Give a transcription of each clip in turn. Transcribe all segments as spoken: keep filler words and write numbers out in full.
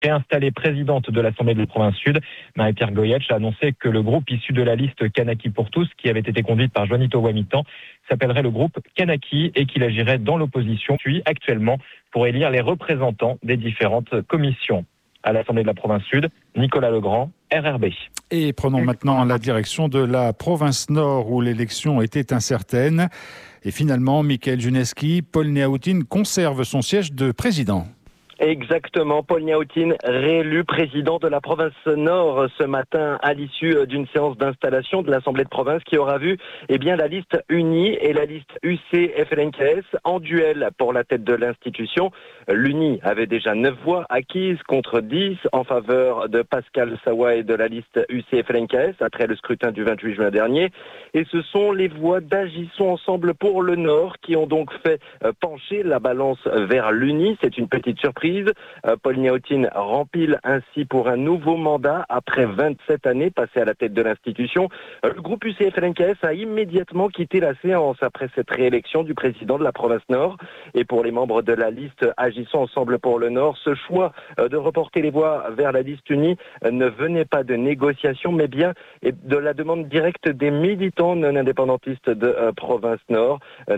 Réinstallée présidente de l'Assemblée de la province sud, Marie-Pierre Goyetch a annoncé que le groupe issu de la liste Kanaki pour tous, qui avait été conduite par Juanito Wamitan, s'appellerait le groupe Kanaki et qu'il agirait dans l'opposition, puis actuellement pour élire les représentants des différentes commissions. À l'Assemblée de la province sud, Nicolas Legrand, R R B. Et prenons maintenant la direction de la province nord où l'élection était incertaine. Et finalement, Michael Juneski, Paul Niaoutine conserve son siège de président. Exactement, Paul Niaoutine, réélu président de la province Nord ce matin à l'issue d'une séance d'installation de l'Assemblée de province qui aura vu eh bien, la liste unie et la liste U C F L N K S en duel pour la tête de l'institution. L'Uni avait déjà neuf voix acquises contre dix en faveur de Pascal Sawai de la liste U C F L N K S après le scrutin du vingt-huit juin dernier. Et ce sont les voix d'Agissons Ensemble pour le Nord qui ont donc fait pencher la balance vers l'Uni. C'est une petite surprise. Paul Niaoutine rempile ainsi pour un nouveau mandat après vingt-sept années passées à la tête de l'institution. Le groupe U C F L N K S a immédiatement quitté la séance après cette réélection du président de la province Nord. Et pour les membres de la liste Agissons Ensemble pour le Nord, ce choix de reporter les voix vers la liste unie ne venait pas de négociations, mais bien de la demande directe des militants non indépendantistes de province Nord.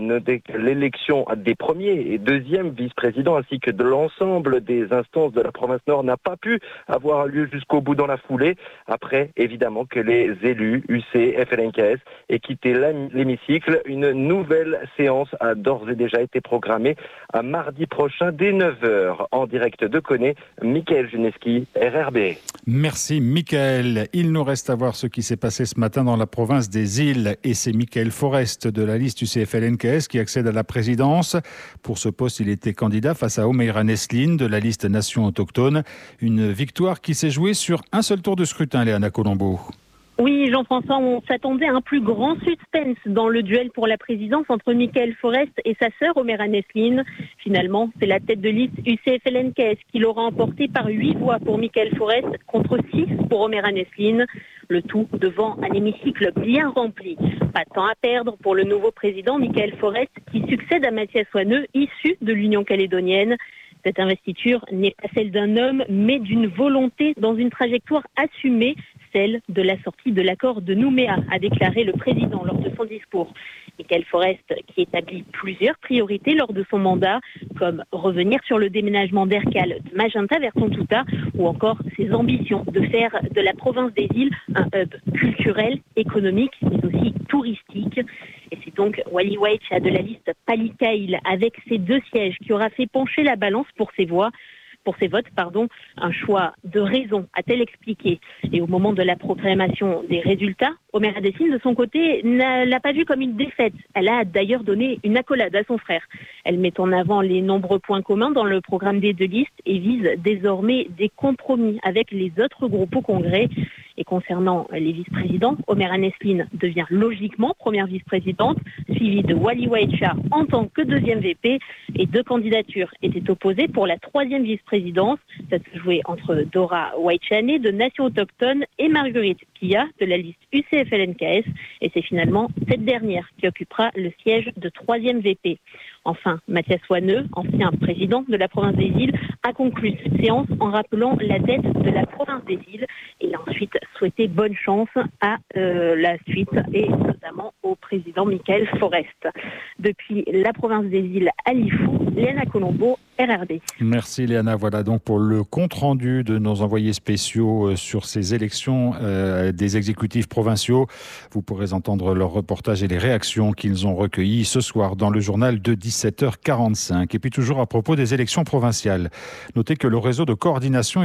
L'élection des premiers et deuxièmes vice-présidents ainsi que de l'ensemble des instances de la province Nord n'a pas pu avoir lieu jusqu'au bout dans la foulée, après évidemment que les élus U C F L N K S aient quitté l'hémicycle. Une nouvelle séance a d'ores et déjà été programmée à mardi prochain dès neuf heures en direct de Koné. Michael Juneski, R R B. Merci Michael. Il nous reste à voir ce qui s'est passé ce matin dans la province des Îles et c'est Michael Forest de la liste U C F L N K S qui accède à la présidence. Pour ce poste, il était candidat face à Omeira Nesline de la liste Nation Autochtone. Une victoire qui s'est jouée sur un seul tour de scrutin, Léana Colombo. Oui, Jean-François, on s'attendait à un plus grand suspense dans le duel pour la présidence entre Michael Forest et sa sœur Omeira Nesline. Finalement, c'est la tête de liste U C F L N K S qui l'aura emporté par huit voix pour Michael Forest contre six pour Omeira Nesline. Le tout devant un hémicycle bien rempli. Pas de temps à perdre pour le nouveau président Michael Forest qui succède à Mathias Wanneux, issu de l'Union calédonienne. Cette investiture n'est pas celle d'un homme, mais d'une volonté dans une trajectoire assumée, celle de la sortie de l'accord de Nouméa, a déclaré le président lors de son discours. Michael Forest qui établit plusieurs priorités lors de son mandat, comme revenir sur le déménagement d'Ercal de Magenta vers Tontouta, ou encore ses ambitions de faire de la province des Îles un hub culturel, économique, mais aussi touristique. Et c'est donc Wally Waicha de la liste Palikaïl, avec ses deux sièges, qui aura fait pencher la balance pour ses voix. Pour ses votes, pardon, un choix de raison, a-t-elle expliqué. Et au moment de la proclamation des résultats, Omeira Nesline, de son côté, ne l'a pas vu comme une défaite. Elle a d'ailleurs donné une accolade à son frère. Elle met en avant les nombreux points communs dans le programme des deux listes et vise désormais des compromis avec les autres groupes au Congrès. Et concernant les vice-présidents, Omeira Nesline devient logiquement première vice-présidente, suivie de Wally Waicha en tant que deuxième V P. Et deux candidatures étaient opposées pour la troisième vice-présidence. Ça se jouait entre Dora Waichane de Nation Autochtone et Marguerite Pia de la liste U C F L N K S. Et c'est finalement cette dernière qui occupera le siège de troisième V P. Enfin, Mathias Wanneux, ancien président de la province des Îles, a conclu cette séance en rappelant la dette de la province des Îles. Il a ensuite souhaité bonne chance à euh, la suite et notamment au président Michael Forest. Depuis la province des Îles à Lifou, Léana Colombo, R R B. Merci Léana. Voilà donc pour le compte-rendu de nos envoyés spéciaux sur ces élections euh, des exécutifs provinciaux. Vous pourrez entendre leurs reportages et les réactions qu'ils ont recueillies ce soir dans le journal de dix-sept heures quarante-cinq. Et puis toujours à propos des élections provinciales, notez que le réseau de coordination